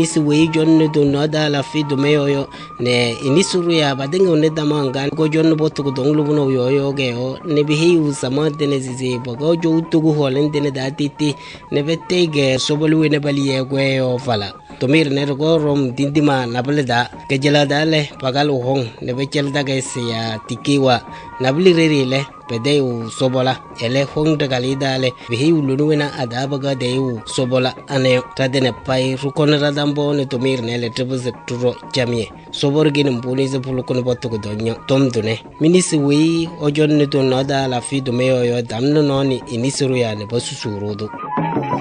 minisi we jonne do noda la fi do meyo ne inisuru ya badenga ne damanga go jonne botu go donglu buno yo ge o ne bihi usama dene zizi bogo jo utugu holen dene datiti ne betege sobolu ne baliye gwe o fala tomir ne go rom dindima nableda ke jela dale pagal hong ne bechel daga ya tikiwa nabli rerile pede u sobola ele hong daga lidale bihi ulunuena adabaga de u sobola ane tadene pai rukon radambo ne tomir ne le trebuse turo jamie sobor gin mbuni ze pulukon botu go donyo tomdune minisi wi ojon ne to nada la fi do meyo yo damno noni inisuru ya ne basusurudu